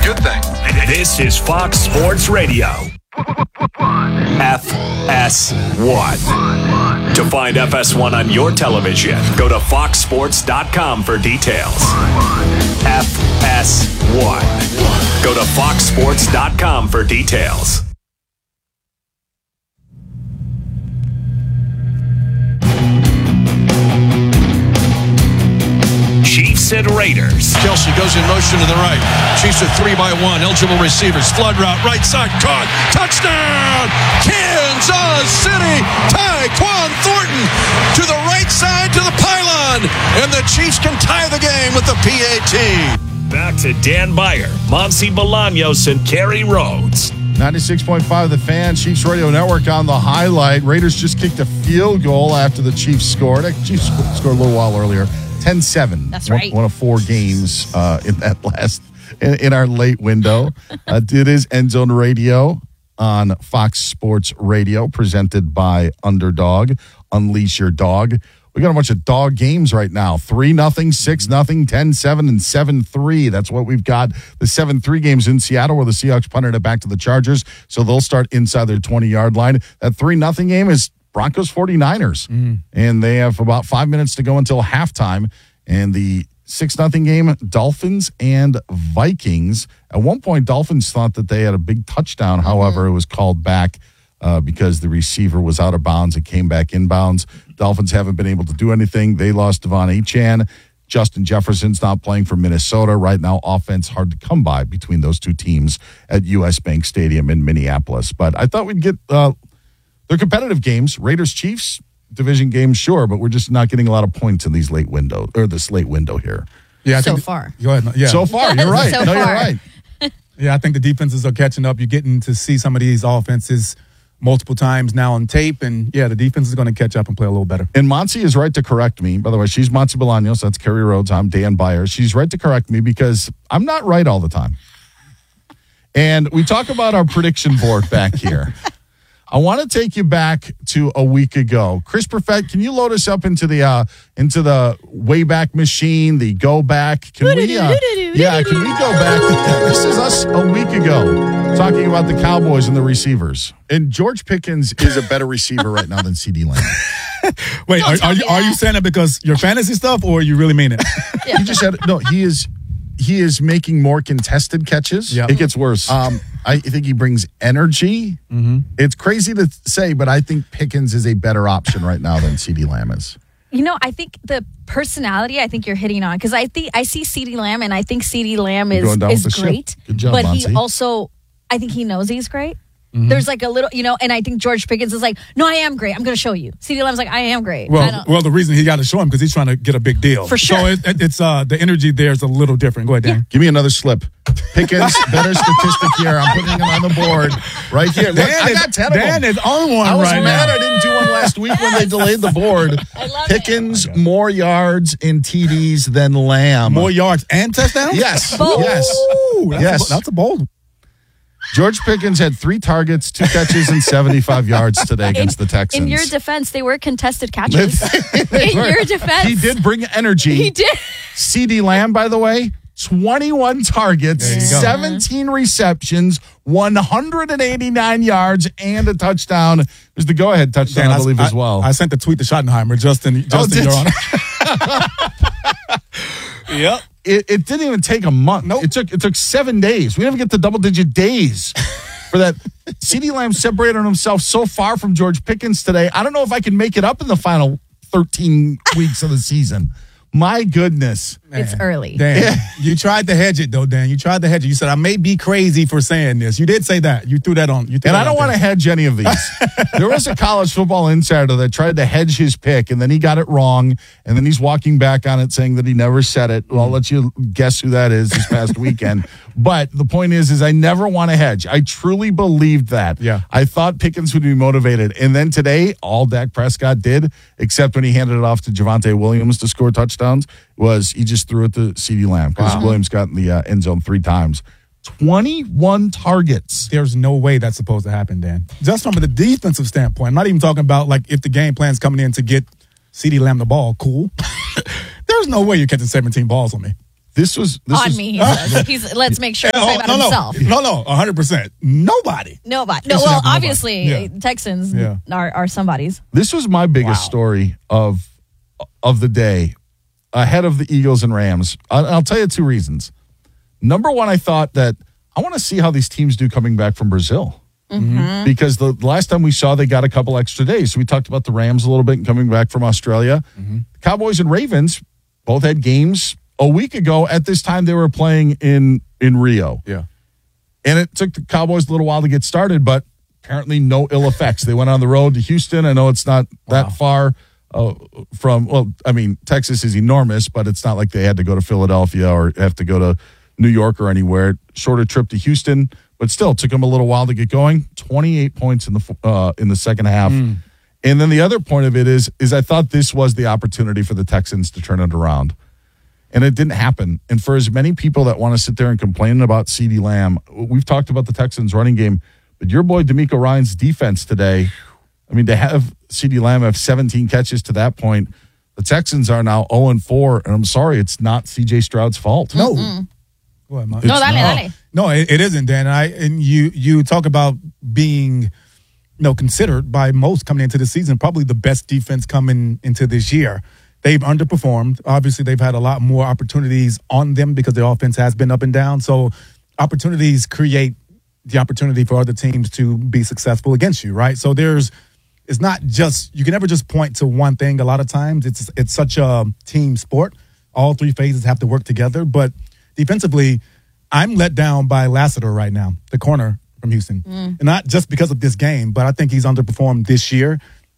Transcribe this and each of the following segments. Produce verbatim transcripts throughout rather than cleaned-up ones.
good thing. This is Fox Sports Radio. F S one. To find F S one on your television, go to fox sports dot com for details. F S one. Go to fox sports dot com for details. Chiefs and Raiders. Kelsey goes in motion to the right. Chiefs are three by one. Eligible receivers. Flood route. Right side. Caught. Touchdown. Kansas City. Tyquan Thornton to the right side to the pylon. And the Chiefs can tie the game with the P A T. Back to Dan Beyer, Monty Bolaños, and Kerry Rhodes. ninety-six point five The Fan, Chiefs Radio Network on the highlight. Raiders just kicked a field goal after the Chiefs scored. The Chiefs scored a little while earlier. ten seven. That's right. One, one of four games uh, in that last, in, in our late window. uh, it is End Zone Radio on Fox Sports Radio, presented by Underdog. Unleash your dog. We got a bunch of dog games right now. three nothing, six nothing, ten seven, and seven three. That's what we've got. The seven three games in Seattle where the Seahawks punted it back to the Chargers, so they'll start inside their twenty-yard line. That three nothing game is Broncos forty-niners, mm. and they have about five minutes to go until halftime. And the six nothing game, Dolphins and Vikings. At one point, Dolphins thought that they had a big touchdown. Mm-hmm. However, it was called back uh, because the receiver was out of bounds. It came back inbounds. Dolphins haven't been able to do anything. They lost Devon Achane. Justin Jefferson's not playing for Minnesota. Right now, offense hard to come by between those two teams at U S Bank Stadium in Minneapolis. But I thought we'd get uh, they're competitive games. Raiders-Chiefs, division games, sure, but we're just not getting a lot of points in these late window or this late window here. Yeah, I so think far. The, go ahead. Yeah. So far, you're right. so no, far. you're right. Yeah, I think the defenses are catching up. You're getting to see some of these offenses multiple times now on tape, and yeah, the defense is going to catch up and play a little better. And Monty is right to correct me. By the way, she's Monty Bolaños. That's Kerry Rhodes. I'm Dan Beyer. She's right to correct me because I'm not right all the time. And we talk about our prediction board back here. I want to take you back to a week ago. Chris Perfett, can you load us up into the uh, into the Wayback Machine, the Go Back? Can we? Uh, yeah, can we go back? This is us a week ago talking about the Cowboys and the receivers. And George Pickens is a better receiver right now than CeeDee Lamb. Wait, are, are you are you saying it because your fantasy stuff, or you really mean it? Yeah. You just said no. He is. He is making more contested catches. Yep. It gets worse. Um, I think he brings energy. Mm-hmm. It's crazy to say, but I think Pickens is a better option right now than CeeDee Lamb is. You know, I think the personality, I think you're hitting on, because I think I see CeeDee Lamb, and I think CeeDee Lamb is, is great. Good job, but Monty. he also, I think he knows he's great. Mm-hmm. There's like a little, you know, and I think George Pickens is like, no, I am great. I'm going to show you. CeeDee Lamb's like, I am great. Well, well, the reason he got to show him because he's trying to get a big deal. For sure. So it, it, it's uh, the energy there is a little different. Go ahead, Dan. Yeah. Give me another slip. Pickens, better statistic here. I'm putting him on the board right here. Look, Dan I is, got ten of Dan them. is on one I was right mad now. I didn't do one last week when they delayed the board. I love Pickens, it. more yards and T Ds than Lamb. More yards and touchdowns? Yes. Bold. Yes. Ooh, that's Yes. A, that's a bold one. George Pickens had three targets, two catches, and seventy-five yards today against in, the Texans. In your defense, they were contested catches. They in were. your defense. He did bring energy. He did. CeeDee Lamb, by the way, twenty-one targets, There you go. seventeen receptions, one hundred eighty-nine yards, and a touchdown. It was the go-ahead touchdown, Dan, I believe, I, as well. I, I sent the tweet to Schottenheimer. Justin, Justin, did you're on. it. Yep. It, it didn't even take a month. Nope. It took it took seven days. We didn't even get to double-digit days for that. CeeDee Lamb separated himself so far from George Pickens today. I don't know if I can make it up in the final thirteen weeks of the season. My goodness. It's early. Dan, Yeah. you tried to hedge it, though, Dan. You tried to hedge it. You said, I may be crazy for saying this. You did say that. You threw that on. You threw And that I don't want to hedge any of these. There was a college football insider that tried to hedge his pick, and then he got it wrong, and then he's walking back on it saying that he never said it. Well, I'll let you guess who that is this past weekend. But the point is, is I never want to hedge. I truly believed that. Yeah. I thought Pickens would be motivated. And then today, all Dak Prescott did, except when he handed it off to Javonte Williams to score touchdowns, was he just threw it to CeeDee Lamb because Wow. Williams got in the uh, end zone three times. twenty-one targets. There's no way that's supposed to happen, Dan. Just from the defensive standpoint, I'm not even talking about like if the game plan's coming in to get CeeDee Lamb the ball, cool. There's no way you're catching seventeen balls on me. This was this on was, me. He says. He's, let's make sure to say about no, no, himself. No, no, one hundred percent. Nobody. Nobody. No, Yes, well, nobody. obviously, Yeah. Texans Yeah. are, are somebody's. This was my biggest Wow. story of of the day, ahead of the Eagles and Rams. I'll, I'll tell you two reasons. Number one, I thought that I want to see how these teams do coming back from Brazil. Mm-hmm. Because the last time we saw, they got a couple extra days. So we talked about the Rams a little bit and coming back from Australia. Mm-hmm. Cowboys and Ravens both had games a week ago. At this time, they were playing in, in Rio. Yeah. And it took the Cowboys a little while to get started, but apparently no ill effects. They went on the road to Houston. I know it's not that Wow. far uh, from, well, I mean, Texas is enormous, but it's not like they had to go to Philadelphia or have to go to New York or anywhere. Shorter trip to Houston, but still it took them a little while to get going. twenty-eight points in the uh, in the second half. Mm. And then the other point of it is, is I thought this was the opportunity for the Texans to turn it around. And it didn't happen. And for as many people that want to sit there and complain about CeeDee Lamb, we've talked about the Texans running game, but your boy DeMeco Ryans' defense today, I mean, to have CeeDee Lamb have seventeen catches to that point, the Texans are now oh and four, and I'm sorry, it's not C J Stroud's fault. No. Mm-mm. What, No, dale, no. dale. No, it, it isn't, Dan. And I and you you talk about being, you know, considered by most coming into the season probably the best defense coming into this year. They've underperformed. Obviously, they've had a lot more opportunities on them because their offense has been up and down. So opportunities create the opportunity for other teams to be successful against you, right? So there's it's not just you can never just point to one thing. A lot of times it's it's such a team sport. All three phases have to work together, but defensively, I'm let down by Lassiter right now, the corner from Houston. Mm. And not just because of this game, but I think he's underperformed this year.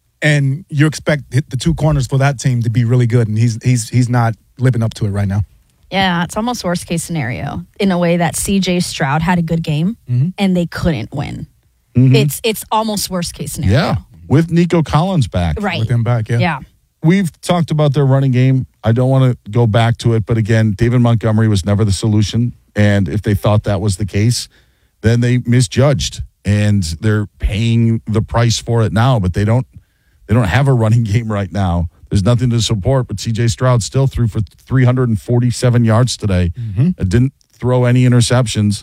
And you expect the two corners for that team to be really good, and he's he's he's not living up to it right now. Yeah, it's almost worst case scenario in a way that C J Stroud had a good game Mm-hmm. and they couldn't win. Mhm. It's it's almost worst case scenario. Yeah, with Nico Collins back. Right. With him back, yeah. Yeah. We've talked about their running game. I don't want to go back to it, but again, David Montgomery was never the solution. And if they thought that was the case, then they misjudged, and they're paying the price for it now. But they don't, they don't have a running game right now. There's nothing to support. But C J Stroud still threw for three hundred forty-seven yards today. Mm-hmm. It didn't throw any interceptions.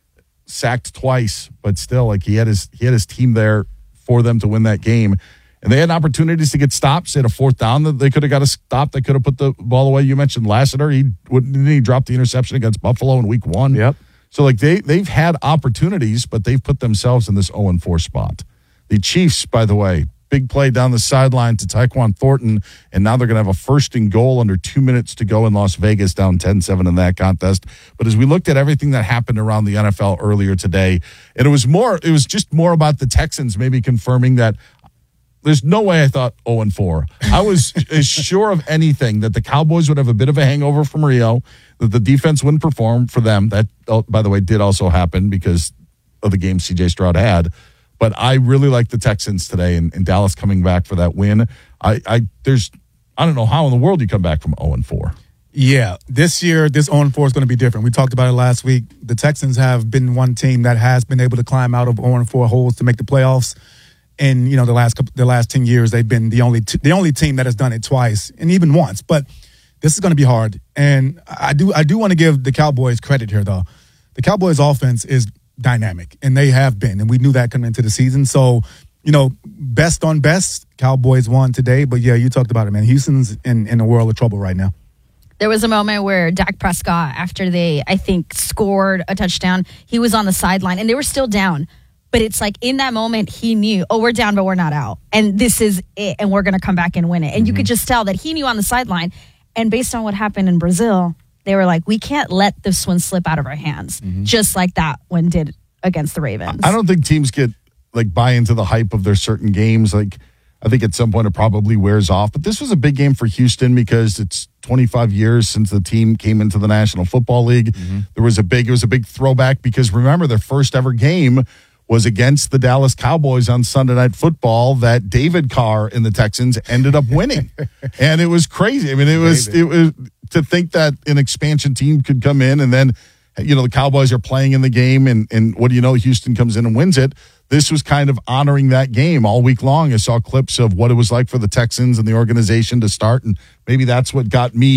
Sacked twice, but still, like he had his he had his team there for them to win that game. And they had opportunities to get stops. They had a fourth down that they could have got a stop that could have put the ball away. You mentioned Lassiter. He didn't he drop the interception against Buffalo in week one. Yep. So like they they've had opportunities, but they've put themselves in this oh and four spot. The Chiefs, by the way, big play down the sideline to Tyquan Thornton, and now they're going to have a first and goal under two minutes to go in Las Vegas, down ten seven in that contest. But as we looked at everything that happened around the N F L earlier today, and it was more, it was just more about the Texans maybe confirming that there's no way I thought oh and four. I was as sure of anything that the Cowboys would have a bit of a hangover from Rio, that the defense wouldn't perform for them. That, oh, by the way, did also happen because of the game C J Stroud had. But I really like the Texans today, and, and Dallas coming back for that win. I, I there's I don't know how in the world you come back from oh and four. Yeah, this year, this oh and four is going to be different. We talked about it last week. The Texans have been one team that has been able to climb out of oh and four holes to make the playoffs. And you know, the last couple, the last ten years, they've been the only t- the only team that has done it twice, and even once. But this is going to be hard. And I do I do want to give the Cowboys credit here, though. The Cowboys' offense is dynamic, and they have been, and we knew that coming into the season. So, you know, best on best, Cowboys won today. But yeah, you talked about it, man. Houston's in in a world of trouble right now. There was a moment where Dak Prescott, after they, I think, scored a touchdown, he was on the sideline, and they were still down. But it's like in that moment, he knew, oh, we're down, but we're not out. And this is it, and we're going to come back and win it. And mm-hmm. you could just tell that he knew on the sideline. And based on what happened in Brazil, they were like, we can't let this one slip out of our hands, mm-hmm. just like that one did against the Ravens. I don't think teams get, like, buy into the hype of their certain games. Like, I think at some point it probably wears off. But this was a big game for Houston because it's twenty-five years since the team came into the National Football League. Mm-hmm. There was a big, it was a big throwback because remember their first ever game was against the Dallas Cowboys on Sunday Night Football that David Carr and the Texans ended up winning. And it was crazy. I mean, it was, it was to think that an expansion team could come in and then, you know, the Cowboys are playing in the game and, and what do you know, Houston comes in and wins it. This was kind of honoring that game all week long. I saw clips of what it was like for the Texans and the organization to start, and maybe that's what got me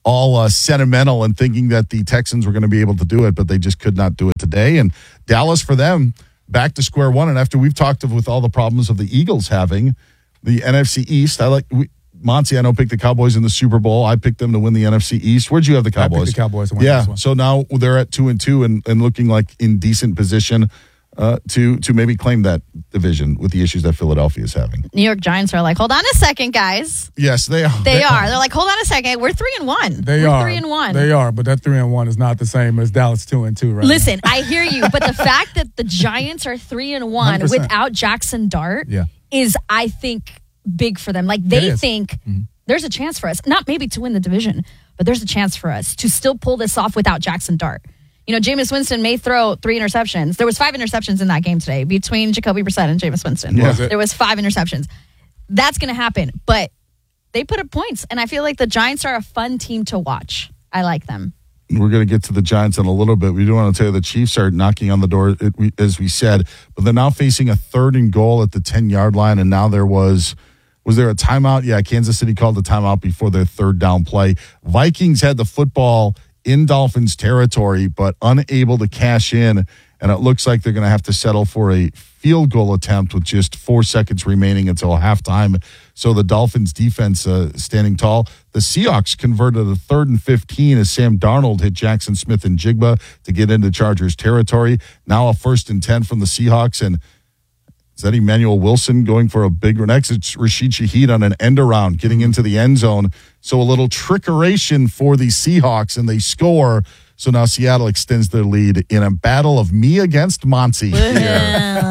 all uh, sentimental and thinking that the Texans were going to be able to do it, but they just could not do it today. And Dallas, for them, back to square one. And after we've talked of with all the problems of the Eagles having the N F C East, I like we, Monty, I know, picked the Cowboys in the Super Bowl. I picked them to win the N F C East. Where'd you have the Cowboys? I picked the Cowboys to win yeah. this one. So now they're at two and two and, and looking like in decent position uh, to to maybe claim that division with the issues that Philadelphia is having. New York Giants are like, hold on a second, guys. Yes, they are. They, they are. are. They're like, hold on a second. We're three and one. They We're are three and one. They are, but that three and one is not the same as Dallas two and two, right? Listen, now. I hear you, but the fact that the Giants are three and one one hundred percent without Jackson Dart yeah. is, I think, big for them. Like they think mm-hmm. there's a chance for us, not maybe to win the division, but there's a chance for us to still pull this off without Jackson Dart. You know, Jameis Winston may throw three interceptions. There was five interceptions in that game today between Jacoby Brissett and Jameis Winston. Yeah. There was five interceptions. That's going to happen, but they put up points, and I feel like the Giants are a fun team to watch. I like them. We're going to get to the Giants in a little bit. We do want to tell you the Chiefs are knocking on the door, as we said, but they're now facing a third and goal at the ten-yard line, and now there was... Was there a timeout? Yeah, Kansas City called the timeout before their third down play. Vikings had the football in Dolphins territory, but unable to cash in, and it looks like they're going to have to settle for a field goal attempt with just four seconds remaining until halftime. So the Dolphins defense uh, standing tall. The Seahawks converted a third and fifteen as Sam Darnold hit Jackson Smith and Jigba to get into Chargers territory. Now a first and ten from the Seahawks, and is that Emmanuel Wilson going for a big next? It's Rashid Shaheed on an end around, getting into the end zone. So a little trickeration for the Seahawks, and they score. So now Seattle extends their lead in a battle of me against Monty here.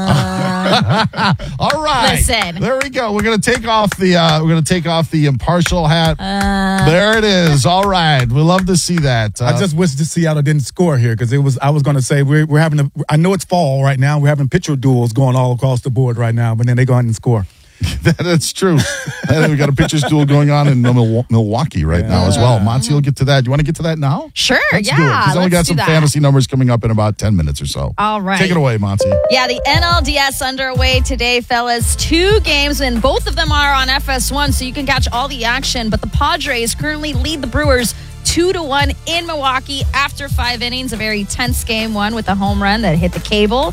All right, Listen. There we go. We're gonna take off the uh, we're gonna take off the impartial hat. Uh, there it is. All right, we love to see that. Uh, I just wish the Seattle didn't score here because it was. I was going to say we're we're having. A, I know it's fall right now. We're having pitcher duels going all across the board right now, but then they go ahead and score. That's true. And we got a pitcher's duel going on in Mil- Milwaukee right yeah. now as well. Monty will get to that. Do you want to get to that now? Sure, let's yeah. do it, because then we got some that. fantasy numbers coming up in about ten minutes or so. All right. Take it away, Monty. Yeah, the N L D S underway today, fellas. Two games, and both of them are on F S one, so you can catch all the action. But the Padres currently lead the Brewers two to one in Milwaukee after five innings. A very tense game, one with a home run that hit the cable.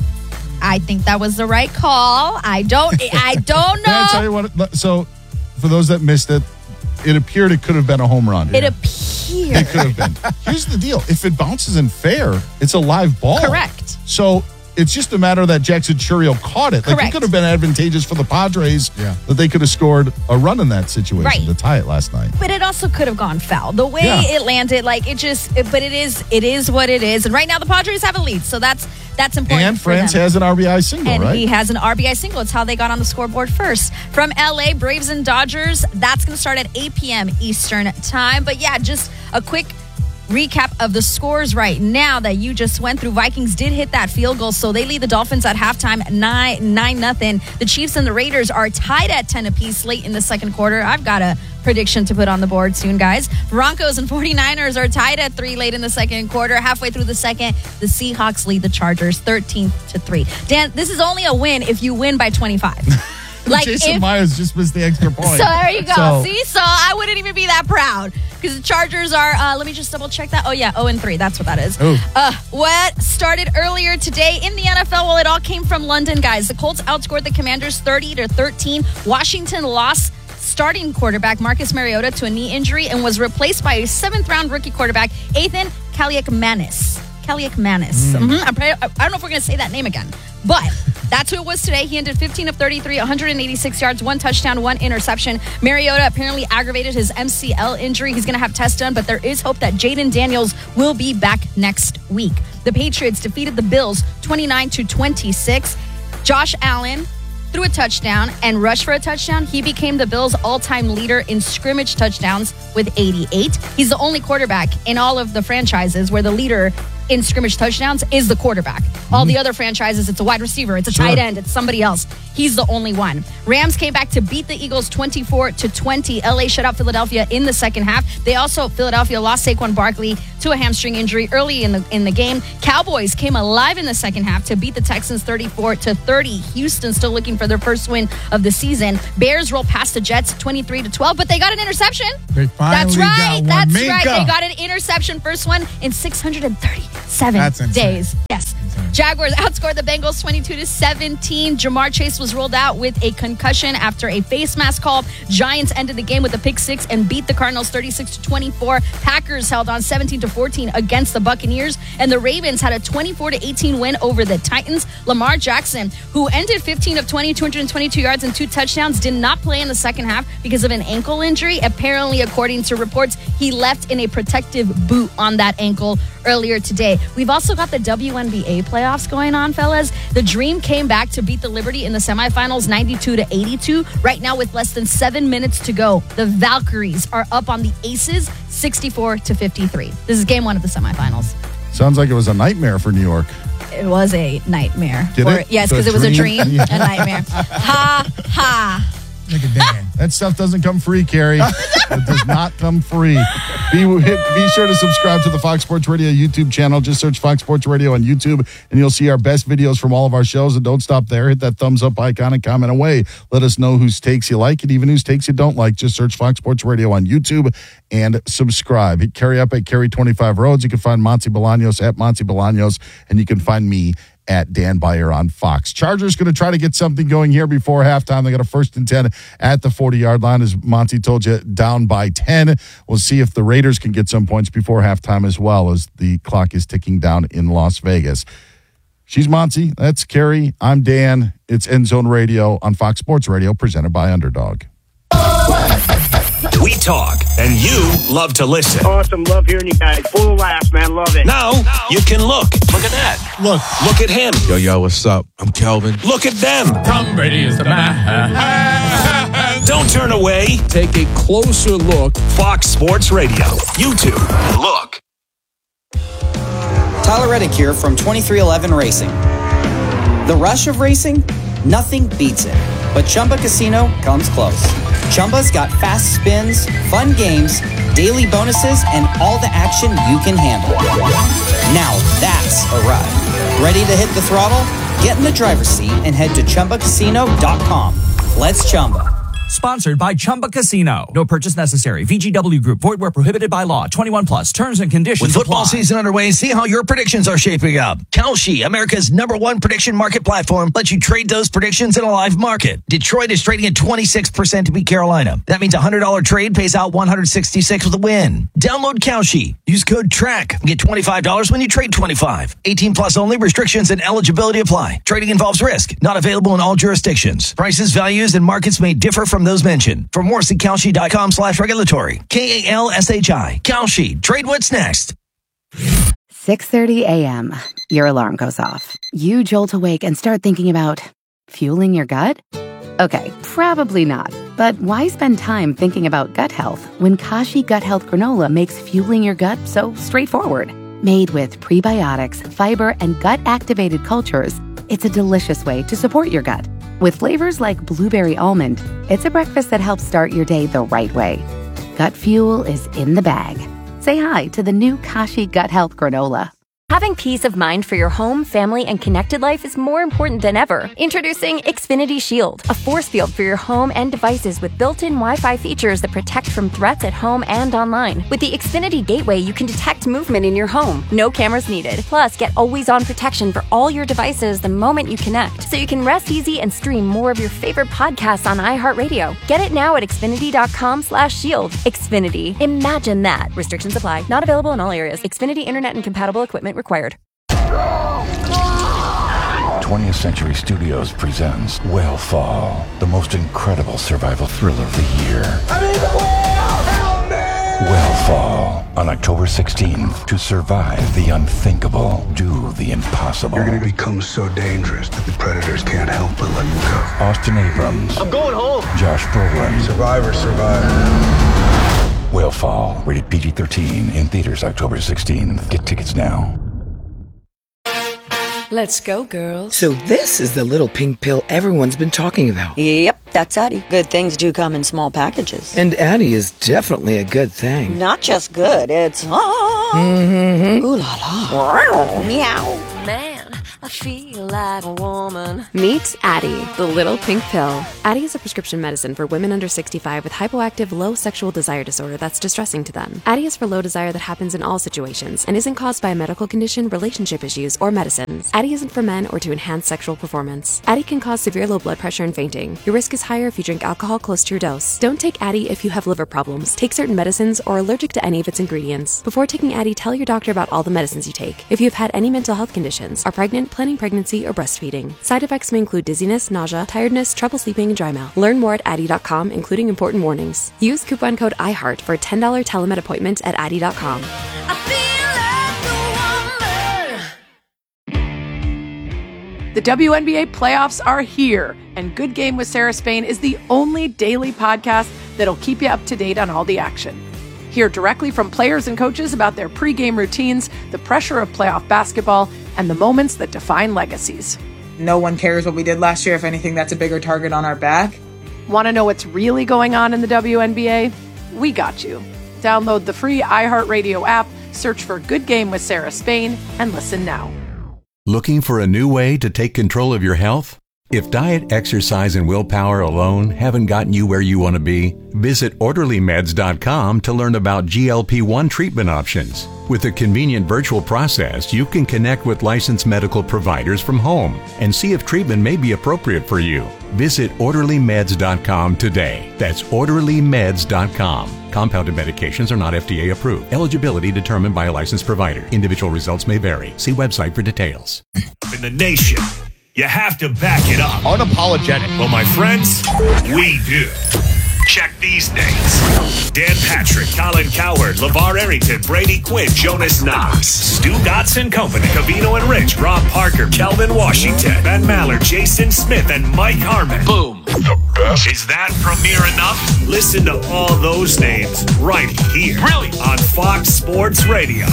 I think that was the right call. I don't I don't know. Can I tell you what? So, for those that missed it, it appeared it could have been a home run. It yeah. appeared. It could have been. Here's the deal. If it bounces in fair, it's a live ball. Correct. So, it's just a matter that Jackson Churiel caught it. Like, Correct. it could have been advantageous for the Padres yeah. that they could have scored a run in that situation right. to tie it last night. But it also could have gone foul. The way yeah. it landed, like, it just, it, but it is, it is what it is. And right now the Padres have a lead, so that's, that's important. And for France them. has an R B I single, and right? he has an R B I single. It's how they got on the scoreboard first. From L A, Braves and Dodgers, that's going to start at eight p.m. Eastern time. But yeah, just a quick recap of the scores right now that you just went through. Vikings did hit that field goal, so they lead the Dolphins at halftime nine nine nothing. The Chiefs and the Raiders are tied at ten apiece late in the second quarter. I've got a prediction to put on the board soon, guys. Broncos and 49ers are tied at three late in the second quarter. Halfway through the second, the Seahawks lead the Chargers thirteen to three. Dan, this is only a win if you win by twenty-five. Like Jason if, Myers just missed the extra point. So there you go. So. See, so I wouldn't even be that proud because the Chargers are. Uh, let me just double check that. Oh yeah, zero and three. That's what that is. Uh, what started earlier today in the N F L? Well, it all came from London, guys. The Colts outscored the Commanders thirty to thirteen. Washington lost starting quarterback Marcus Mariota to a knee injury and was replaced by a seventh round rookie quarterback Ethan Kaliakmanis. Kaliakmanis. Mm. Mm-hmm. I don't know if we're going to say that name again, but that's who it was today. He ended fifteen of thirty-three, one hundred eighty-six yards, one touchdown, one interception. Mariota apparently aggravated his M C L injury. He's going to have tests done, but there is hope that Jaden Daniels will be back next week. The Patriots defeated the Bills twenty-nine to twenty-six. Josh Allen threw a touchdown and rushed for a touchdown. He became the Bills' all-time leader in scrimmage touchdowns with eighty-eight. He's the only quarterback in all of the franchises where the leader in scrimmage touchdowns is the quarterback. Mm-hmm. All the other franchises, it's a wide receiver, it's a sure. tight end, it's somebody else. He's the only one. Rams came back to beat the Eagles twenty-four to twenty. L A shut out Philadelphia in the second half. They also, Philadelphia lost Saquon Barkley to a hamstring injury early in the in the game. Cowboys came alive in the second half to beat the Texans thirty-four to thirty. Houston still looking for their first win of the season. Bears rolled past the Jets twenty-three to twelve, but they got an interception. They finally That's right. got one. That's Minka. right. They got an interception, first one in six hundred thirty-seven That's insane. days. Yes. Insane. Jaguars outscored the Bengals twenty-two to seventeen. Jamar Chase was ruled out with a concussion after a face mask call. Giants ended the game with a pick six and beat the Cardinals thirty-six to twenty-four. Packers held on seventeen to fourteen against the Buccaneers, and the Ravens had a twenty-four to eighteen win over the Titans. Lamar Jackson, who ended fifteen of twenty, two hundred twenty-two yards and two touchdowns, did not play in the second half because of an ankle injury. Apparently, according to reports, he left in a protective boot on that ankle earlier today. We've also got the W N B A playoffs going on, fellas. The Dream came back to beat the Liberty in the semifinals ninety-two to eighty-two. Right now, with less than seven minutes to go, the Valkyries are up on the Aces sixty-four to fifty-three. This is game one of the semifinals. Sounds like it was a nightmare for New York. It was a nightmare. Did Or- it? Yes, The because it was a dream? dream, a nightmare. Ha, ha. Look at Dan. That stuff doesn't come free, Carrie. It does not come free. Be, hit, be sure to subscribe to the Fox Sports Radio YouTube channel. Just search Fox Sports Radio on YouTube, and you'll see our best videos from all of our shows. And don't stop there. Hit that thumbs up icon and comment away. Let us know whose takes you like and even whose takes you don't like. Just search Fox Sports Radio on YouTube and subscribe. Hit Carrie up at Carrie twenty-five Roads. You can find Monty Bolaños at Monty Bolaños, and you can find me at Dan Beyer on Fox. Chargers going to try to get something going here before halftime. They got a first and ten at the forty-yard line, as Monty told you, down by ten. We'll see if the Raiders can get some points before halftime as well, as the clock is ticking down in Las Vegas. She's Monty. That's Carrie. I'm Dan. It's End Zone Radio on Fox Sports Radio, presented by Underdog. We talk, and you love to listen. Awesome. Love hearing you guys. Full of laughs, man. Love it. Now, you can look. Look at that. Look. Look at him. Yo, yo, what's up? I'm Kelvin. Look at them. Tom Brady is the man. Don't turn away. Take a closer look. Fox Sports Radio. YouTube. Look. Tyler Reddick here from twenty-three eleven Racing. The rush of racing? Nothing beats it. But Chumba Casino comes close. Chumba's got fast spins, fun games, daily bonuses, and all the action you can handle. Now that's a ride. Ready to hit the throttle? Get in the driver's seat and head to Chumba Casino dot com. Let's Chumba. Sponsored by Chumba Casino. No purchase necessary. V G W Group. Void where prohibited by law. twenty-one plus. Terms and conditions With football apply. season underway, see how your predictions are shaping up. Kalshi, America's number one prediction market platform, lets you trade those predictions in a live market. Detroit is trading at twenty-six percent to beat Carolina. That means a one hundred dollars trade pays out one hundred sixty-six with a win. Download Kalshi. Use code TRACK. Get twenty-five dollars when you trade twenty-five. eighteen plus only. Restrictions and eligibility apply. Trading involves risk. Not available in all jurisdictions. Prices, values, and markets may differ from those mentioned. For more, see Kalshi dot com slash regulatory. K A L S H I. Kalshi. Trade what's next. six thirty a.m. Your alarm goes off. You jolt awake and start thinking about fueling your gut? Okay, probably not. But why spend time thinking about gut health when Kashi Gut Health Granola makes fueling your gut so straightforward? Made with prebiotics, fiber, and gut-activated cultures, it's a delicious way to support your gut. With flavors like blueberry almond, it's a breakfast that helps start your day the right way. Gut fuel is in the bag. Say hi to the new Kashi Gut Health Granola. Having peace of mind for your home, family, and connected life is more important than ever. Introducing Xfinity Shield, a force field for your home and devices with built-in Wi-Fi features that protect from threats at home and online. With the Xfinity Gateway, you can detect movement in your home. No cameras needed. Plus, get always-on protection for all your devices the moment you connect, so you can rest easy and stream more of your favorite podcasts on iHeartRadio. Get it now at Xfinity dot com slash shield. Xfinity. Imagine that. Restrictions apply. Not available in all areas. Xfinity Internet and compatible equipment required. twentieth Century Studios presents Whale Fall, the most incredible survival thriller of the year. I mean, the whale! Help me! Whale Fall, on October sixteenth. To survive the unthinkable, do the impossible. You're going to become so dangerous that the predators can't help but let you go. Austin Abrams. I'm going home. Josh Brolin. Survivor, survivor. Whale Fall, rated P G thirteen, in theaters October sixteenth. Get tickets now. Let's go, girls. So this is the little pink pill everyone's been talking about. Yep, that's Addie. Good things do come in small packages. And Addie is definitely a good thing. Not just good, it's awesome. Mm-hmm. Ooh la la. Meow. Man, I feel like a woman. Meet Addie, the little pink pill. Addie is a prescription medicine for women under sixty-five with hypoactive low sexual desire disorder that's distressing to them. Addie is for low desire that happens in all situations and isn't caused by a medical condition, relationship issues, or medicines. Addie isn't for men or to enhance sexual performance. Addie can cause severe low blood pressure and fainting. Your risk is higher if you drink alcohol close to your dose. Don't take Addie if you have liver problems, take certain medicines, or are allergic to any of its ingredients. Before taking Addie, tell your doctor about all the medicines you take. If you have had any mental health conditions, are pregnant, planning pregnancy, or breastfeeding. Side effects may include dizziness, nausea, tiredness, trouble sleeping, and dry mouth. Learn more at Addie dot com, including important warnings. Use coupon code iHeart for a ten dollars telemed appointment at Addie dot com. The W N B A playoffs are here, and Good Game with Sarah Spain is the only daily podcast that'll keep you up to date on all the action. Hear directly from players and coaches about their pregame routines, the pressure of playoff basketball, and the moments that define legacies. No one cares what we did last year. If anything, that's a bigger target on our back. Want to know what's really going on in the W N B A? We got you. Download the free iHeartRadio app, search for Good Game with Sarah Spain, and listen now. Looking for a new way to take control of your health? If diet, exercise, and willpower alone haven't gotten you where you want to be, visit orderly meds dot com to learn about G L P one treatment options. With a convenient virtual process, you can connect with licensed medical providers from home and see if treatment may be appropriate for you. Visit orderly meds dot com today. That's orderly meds dot com. Compounded medications are not F D A approved. Eligibility determined by a licensed provider. Individual results may vary. See website for details. In the nation, you have to back it up. Unapologetic. Well, my friends, we do. Check these names. Dan Patrick, Colin Cowherd, LeVar Arrington, Brady Quinn, Jonas Knox, Stu Dotson Company, Cavino and Rich, Rob Parker, Kelvin Washington, Ben Maller, Jason Smith, and Mike Harmon. Boom. The best. Is that premiere enough? Listen to all those names right here. Really? On Fox Sports Radio.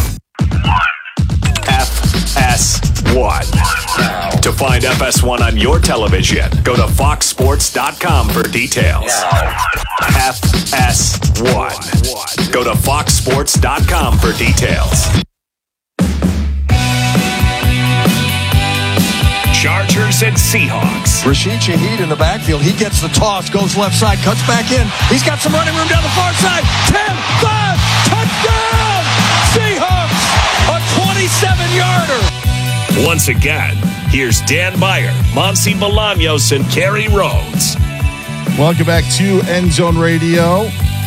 F S one. To find F S one on your television, go to fox sports dot com for details. F S one. Go to fox sports dot com for details. Chargers and Seahawks. Rashid Shaheed in the backfield. He gets the toss, goes left side, cuts back in. He's got some running room down the far side. ten five, touchdown! Seahawks, a twenty-seven yarder. Once again, here's Dan Meyer, Monsi Bolaños, and Kerry Rhodes. Welcome back to End Zone Radio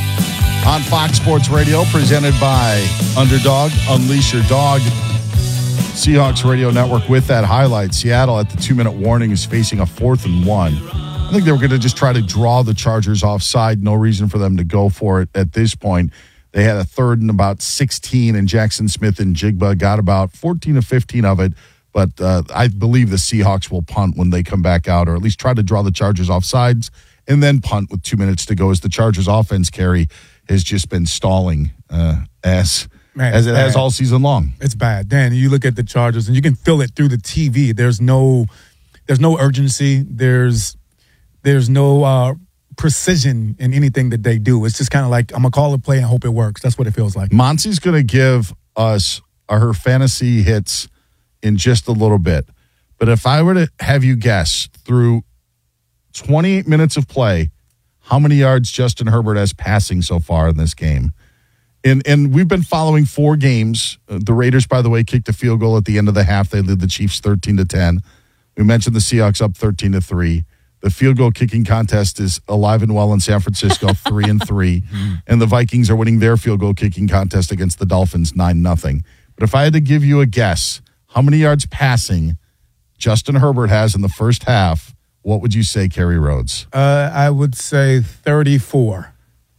on Fox Sports Radio, presented by Underdog. Unleash your dog. Seahawks Radio Network with that highlight. Seattle at the two-minute warning is facing a fourth and one. I think they were going to just try to draw the Chargers offside. No reason for them to go for it at this point. They had a third and about sixteen, and Jackson Smith and Jigba got about fourteen or fifteen of it. But uh, I believe the Seahawks will punt when they come back out, or at least try to draw the Chargers off sides and then punt with two minutes to go, as the Chargers offense, Kerry, has just been stalling uh, as, Man, as it bad. has all season long. It's bad. Dan, you look at the Chargers, and you can feel it through the T V. There's no there's no urgency. There's there's no uh, precision in anything that they do. It's just kind of like, I'm going to call a play and hope it works. That's what it feels like. Monsi's going to give us uh, her fantasy hits in just a little bit. But if I were to have you guess through twenty-eight minutes of play, how many yards Justin Herbert has passing so far in this game? And and we've been following four games. Uh, the Raiders, by the way, kicked a field goal at the end of the half. They led the Chiefs thirteen to ten. We mentioned the Seahawks up thirteen to three. The field goal kicking contest is alive and well in San Francisco, three and three. And the Vikings are winning their field goal kicking contest against the Dolphins, nine nothing. But if I had to give you a guess, how many yards passing Justin Herbert has in the first half, what would you say, Kerry Rhodes? Uh, I would say thirty-four.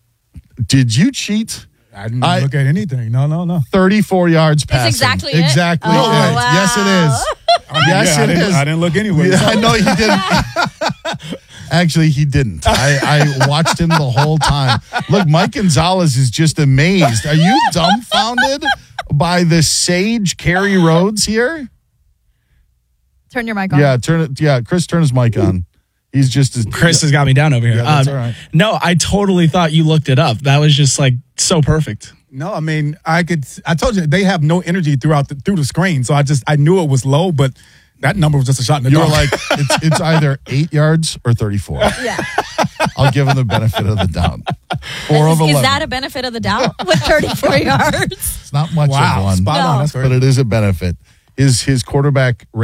Did you cheat? I didn't I, look at anything. No, no, no. thirty-four yards passing. Exactly it? Exactly. Oh, it. wow. Yes, it is. I mean, yes, yeah, it I is. I didn't look anyway. Yeah, I know he didn't. Actually, he didn't. I, I watched him the whole time. Look, Mike Gonzalez is just amazed. Are you dumbfounded by the sage Kerry Rhodes here? Turn your mic on. Yeah, turn it. Yeah, Chris, turn his mic on. He's just as Chris has got me down over here. Yeah, that's um, all right. No, I totally thought you looked it up. That was just like so perfect. No, I mean, I could. I told you they have no energy throughout the, through the screen, so I just I knew it was low, but that number was just a shot in the You were dark. like, it's, it's either eight yards or thirty-four. Yeah. I'll give him the benefit of the doubt. Four Is, of eleven. is that a benefit of the doubt with thirty-four yards? It's not much Wow, of one, spot on. That's very but it is a benefit. His his quarterback